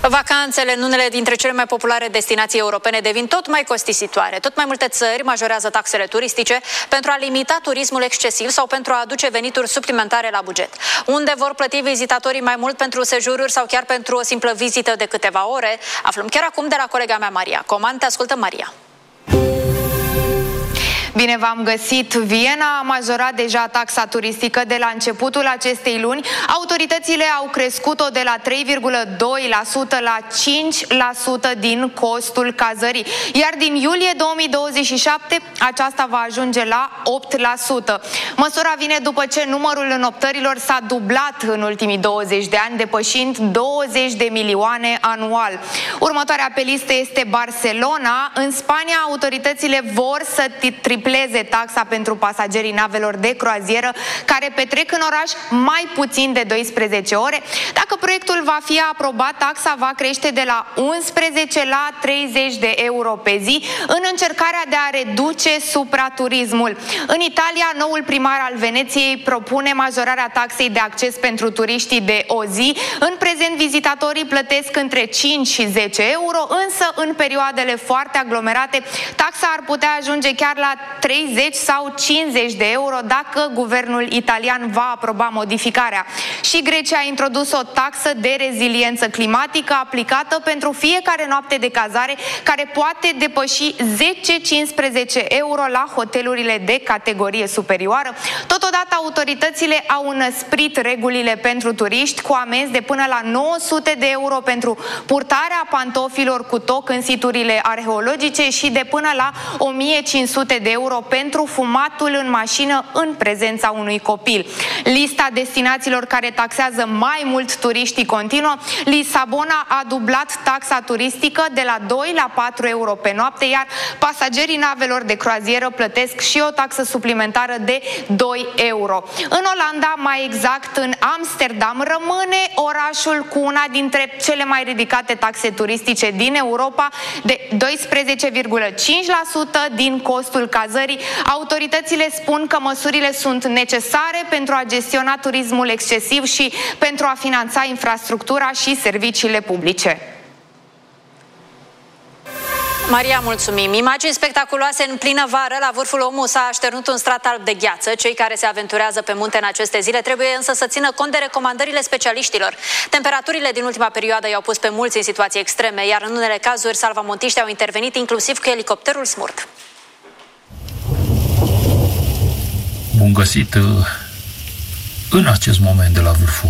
Vacanțele în unele dintre cele mai populare destinații europene devin tot mai costisitoare. Tot mai multe țări majorează taxele turistice pentru a limita turismul excesiv sau pentru a aduce venituri suplimentare la buget. Unde vor plăti vizitatorii mai mult pentru sejururi sau chiar pentru o simplă vizită de câteva ore? Aflăm chiar acum de la colega mea Maria Coman. Te ascultă, Maria. Bine v-am găsit! Viena a majorat deja taxa turistică de la începutul acestei luni. Autoritățile au crescut-o de la 3,2% la 5% din costul cazării. Iar din iulie 2027 aceasta va ajunge la 8%. Măsura vine după ce numărul înoptărilor s-a dublat în ultimii 20 de ani, depășind 20 de milioane anual. Următoarea pe listă este Barcelona. În Spania, autoritățile vor să tripleze taxa pentru pasagerii navelor de croazieră care petrec în oraș mai puțin de 12 ore. Dacă proiectul va fi aprobat, taxa va crește de la 11 la 30 de euro pe zi în încercarea de a reduce supraturismul. În Italia, noul primar al Veneției propune majorarea taxei de acces pentru turiștii de o zi. În prezent, vizitatorii plătesc între 5 și 10 euro, însă în perioadele foarte aglomerate, taxa ar putea ajunge chiar la 30 sau 50 de euro dacă guvernul italian va aproba modificarea. Și Grecia a introdus o taxă de reziliență climatică aplicată pentru fiecare noapte de cazare, care poate depăși 10-15 euro la hotelurile de categorie superioară. Totodată, autoritățile au înăsprit regulile pentru turiști cu amenzi de până la 900 de euro pentru purtarea pantofilor cu toc în siturile arheologice și de până la 1500 de euro pentru fumatul în mașină în prezența unui copil. Lista destinațiilor care taxează mai mult turiștii continuă. Lisabona a dublat taxa turistică de la 2 la 4 euro pe noapte, iar pasagerii navelor de croazieră plătesc și o taxă suplimentară de 2 euro. În Olanda, mai exact în Amsterdam, rămâne orașul cu una dintre cele mai ridicate taxe turistice din Europa, de 12,5% din costul cazării. Autoritățile spun că măsurile sunt necesare pentru a gestiona turismul excesiv și pentru a finanța infrastructura și serviciile publice. Maria, mulțumim! Imagini spectaculoase în plină vară. La vârful Omu s-a așternut un strat alb de gheață. Cei care se aventurează pe munte în aceste zile trebuie însă să țină cont de recomandările specialiștilor. Temperaturile din ultima perioadă i-au pus pe mulți în situații extreme, iar în unele cazuri salvamontiștii au intervenit inclusiv cu elicopterul Smurt. Bun găsit în acest moment de la vârful